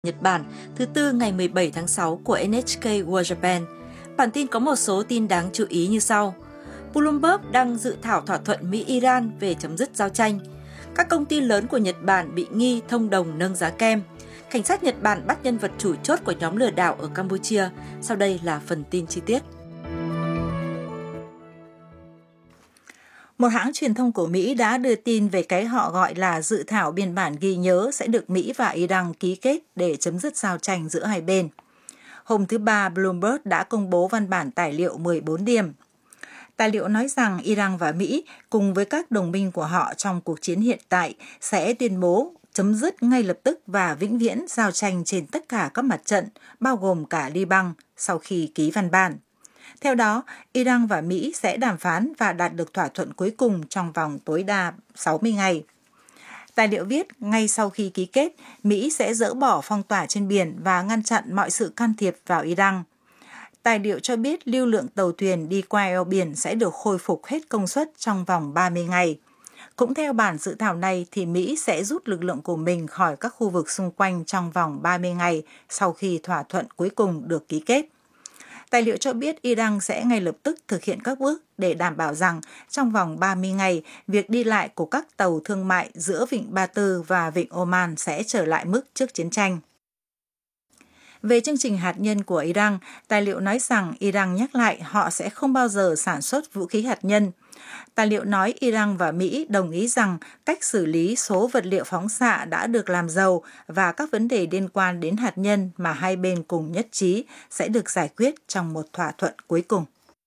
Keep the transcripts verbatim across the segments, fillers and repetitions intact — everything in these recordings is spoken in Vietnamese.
Nhật Bản thứ Tư ngày mười bảy tháng sáu của en hát ca World Japan. Bản tin có một số tin đáng chú ý như sau. Bloomberg đăng dự thảo thỏa thuận Mỹ-Iran về chấm dứt giao tranh. Các công ty lớn của Nhật Bản bị nghi thông đồng nâng giá kem. Cảnh sát Nhật Bản bắt nhân vật chủ chốt của nhóm lừa đảo ở Campuchia. Sau đây là phần tin chi tiết. Một hãng truyền thông của Mỹ đã đưa tin về cái họ gọi là dự thảo biên bản ghi nhớ sẽ được Mỹ và Iran ký kết để chấm dứt giao tranh giữa hai bên. Hôm thứ Ba, Bloomberg đã công bố văn bản tài liệu mười bốn điểm. Tài liệu nói rằng Iran và Mỹ, cùng với các đồng minh của họ trong cuộc chiến hiện tại, sẽ tuyên bố chấm dứt ngay lập tức và vĩnh viễn giao tranh trên tất cả các mặt trận, bao gồm cả Liban, sau khi ký văn bản. Theo đó, Iran và Mỹ sẽ đàm phán và đạt được thỏa thuận cuối cùng trong vòng tối đa sáu mươi ngày. Tài liệu viết, ngay sau khi ký kết, Mỹ sẽ dỡ bỏ phong tỏa trên biển và ngăn chặn mọi sự can thiệp vào Iran. Tài liệu cho biết lưu lượng tàu thuyền đi qua eo biển sẽ được khôi phục hết công suất trong vòng ba mươi ngày. Cũng theo bản dự thảo này, thì Mỹ sẽ rút lực lượng của mình khỏi các khu vực xung quanh trong vòng ba mươi ngày sau khi thỏa thuận cuối cùng được ký kết. Tài liệu cho biết Iran sẽ ngay lập tức thực hiện các bước để đảm bảo rằng trong vòng ba mươi ngày, việc đi lại của các tàu thương mại giữa Vịnh Ba Tư và Vịnh Oman sẽ trở lại mức trước chiến tranh. Về chương trình hạt nhân của Iran, tài liệu nói rằng Iran nhắc lại họ sẽ không bao giờ sản xuất vũ khí hạt nhân. Tài liệu nói Iran và Mỹ đồng ý rằng cách xử lý số vật liệu phóng xạ đã được làm giàu và các vấn đề liên quan đến hạt nhân mà hai bên cùng nhất trí sẽ được giải quyết trong một thỏa thuận cuối cùng.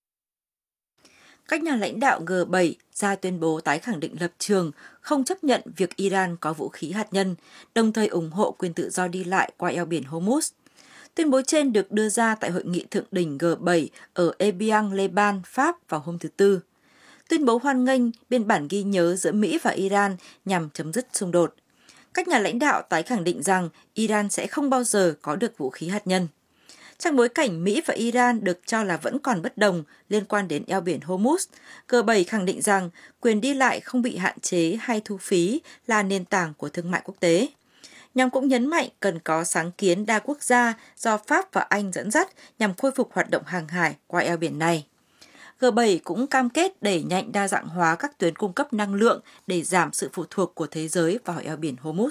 Các nhà lãnh đạo G bảy ra tuyên bố tái khẳng định lập trường, không chấp nhận việc Iran có vũ khí hạt nhân, đồng thời ủng hộ quyền tự do đi lại qua eo biển Hormuz. Tuyên bố trên được đưa ra tại hội nghị thượng đỉnh G bảy ở Evian, Leban, Pháp vào hôm thứ Tư. Tuyên bố hoan nghênh biên bản ghi nhớ giữa Mỹ và Iran nhằm chấm dứt xung đột. Các nhà lãnh đạo tái khẳng định rằng Iran sẽ không bao giờ có được vũ khí hạt nhân. Trong bối cảnh Mỹ và Iran được cho là vẫn còn bất đồng liên quan đến eo biển Hormuz, G bảy khẳng định rằng quyền đi lại không bị hạn chế hay thu phí là nền tảng của thương mại quốc tế. Nhóm cũng nhấn mạnh cần có sáng kiến đa quốc gia do Pháp và Anh dẫn dắt nhằm khôi phục hoạt động hàng hải qua eo biển này. G bảy cũng cam kết đẩy nhanh đa dạng hóa các tuyến cung cấp năng lượng để giảm sự phụ thuộc của thế giới vào eo biển Hormuz.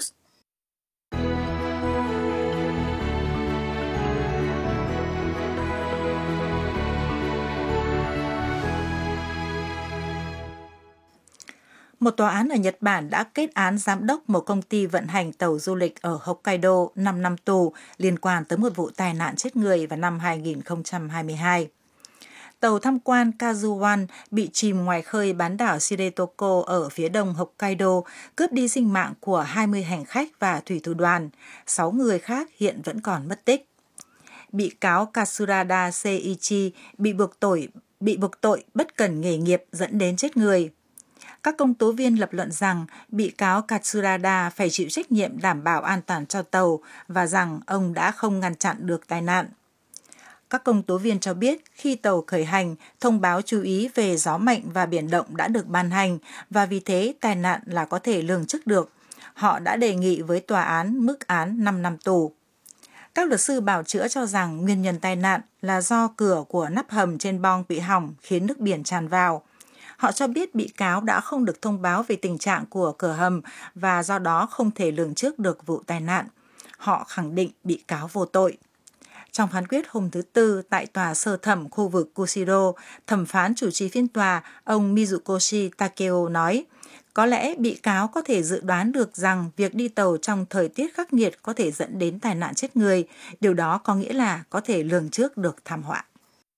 Một tòa án ở Nhật Bản đã kết án giám đốc một công ty vận hành tàu du lịch ở Hokkaido năm năm tù liên quan tới một vụ tai nạn chết người vào năm hai nghìn không trăm hai mươi hai. Tàu tham quan Kazuwan bị chìm ngoài khơi bán đảo Shiretoko ở phía đông Hokkaido, cướp đi sinh mạng của hai mươi hành khách và thủy thủ đoàn. sáu người khác hiện vẫn còn mất tích. Bị cáo Katsurada Seiichi bị buộc tội, bị buộc tội bất cần nghề nghiệp dẫn đến chết người. Các công tố viên lập luận rằng bị cáo Katsurada phải chịu trách nhiệm đảm bảo an toàn cho tàu và rằng ông đã không ngăn chặn được tai nạn. Các công tố viên cho biết khi tàu khởi hành, thông báo chú ý về gió mạnh và biển động đã được ban hành và vì thế tai nạn là có thể lường trước được. Họ đã đề nghị với tòa án mức án năm năm tù. Các luật sư bào chữa cho rằng nguyên nhân tai nạn là do cửa của nắp hầm trên bong bị hỏng khiến nước biển tràn vào. Họ cho biết bị cáo đã không được thông báo về tình trạng của cửa hầm và do đó không thể lường trước được vụ tai nạn. Họ khẳng định bị cáo vô tội. Trong phán quyết hôm thứ Tư tại tòa sơ thẩm khu vực Kushiro, thẩm phán chủ trì phiên tòa, ông Mizukoshi Takeo nói, có lẽ bị cáo có thể dự đoán được rằng việc đi tàu trong thời tiết khắc nghiệt có thể dẫn đến tai nạn chết người. Điều đó có nghĩa là có thể lường trước được thảm họa.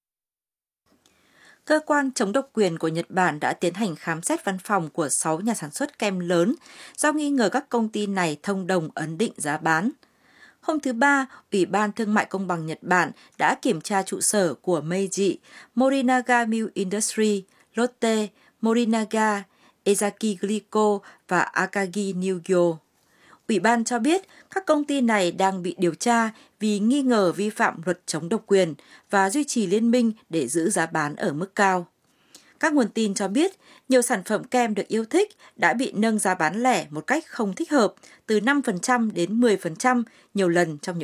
Cơ quan chống độc quyền của Nhật Bản đã tiến hành khám xét văn phòng của sáu nhà sản xuất kem lớn do nghi ngờ các công ty này thông đồng ấn định giá bán. Hôm thứ Ba, Ủy ban Thương mại Công bằng Nhật Bản đã kiểm tra trụ sở của Meiji, Morinaga Milk Industry, Lotte, Morinaga, Ezaki Glico và Akagi Nugyo. Ủy ban cho biết các công ty này đang bị điều tra vì nghi ngờ vi phạm luật chống độc quyền và duy trì liên minh để giữ giá bán ở mức cao. Các nguồn tin cho biết nhiều sản phẩm kem được yêu thích đã bị nâng giá bán lẻ một cách không thích hợp từ năm phần trăm đến mười phần trăm nhiều lần trong những